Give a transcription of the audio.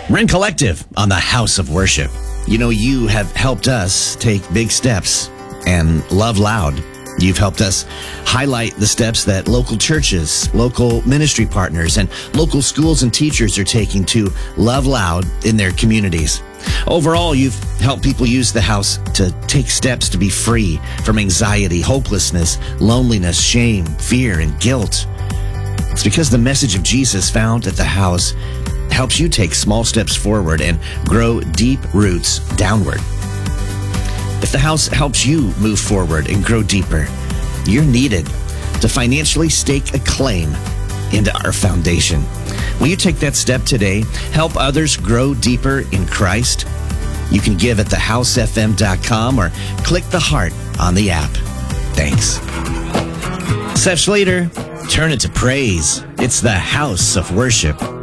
Ren Collective on the House of Worship. You know, you have helped us take big steps and love loud. You've helped us highlight the steps that local churches, local ministry partners, and local schools and teachers are taking to love loud in their communities. Overall, you've helped people use the house to take steps to be free from anxiety, hopelessness, loneliness, shame, fear, and guilt. It's because the message of Jesus found at the house helps you take small steps forward and grow deep roots downward. If the house helps you move forward and grow deeper, you're needed to financially stake a claim into our foundation. Will you take that step today? Help others grow deeper in Christ? You can give at thehousefm.com or click the heart on the app. Thanks. Seth Schleter, turn it to praise. It's the House of Worship.